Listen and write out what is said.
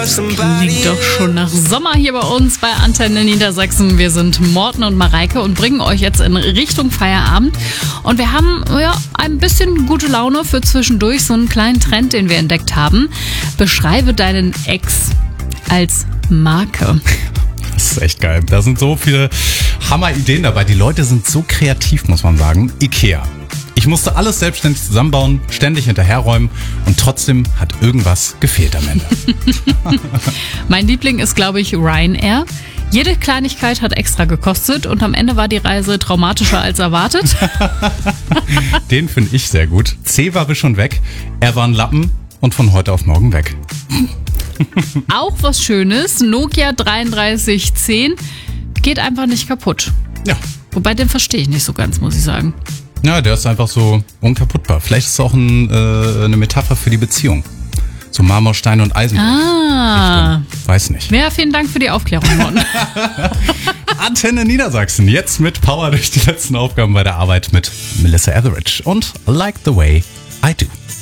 Klingt doch schon nach Sommer hier bei uns bei Antenne Niedersachsen. Wir sind Morten und Mareike und bringen euch jetzt in Richtung Feierabend. Und wir haben ein bisschen gute Laune für zwischendurch, so einen kleinen Trend, den wir entdeckt haben. Beschreibe deinen Ex als Marke. Das ist echt geil. Da sind so viele Hammer-Ideen dabei. Die Leute sind so kreativ, muss man sagen. Ikea. Ich musste alles selbstständig zusammenbauen, ständig hinterherräumen und trotzdem hat irgendwas gefehlt am Ende. Mein Liebling ist, glaube ich, Ryanair. Jede Kleinigkeit hat extra gekostet und am Ende war die Reise traumatischer als erwartet. Den finde ich sehr gut. C war schon weg, er war ein Lappen und von heute auf morgen weg. Auch was Schönes, Nokia 3310 geht einfach nicht kaputt. Ja. Wobei, den verstehe ich nicht so ganz, muss ich sagen. Ja, der ist einfach so unkaputtbar. Vielleicht ist es auch eine Metapher für die Beziehung. So Marmorstein und Eisen. Weiß nicht. Ja, vielen Dank für die Aufklärung, Morten. Antenne Niedersachsen, jetzt mit Power durch die letzten Aufgaben bei der Arbeit mit Melissa Etheridge und Like the Way I Do.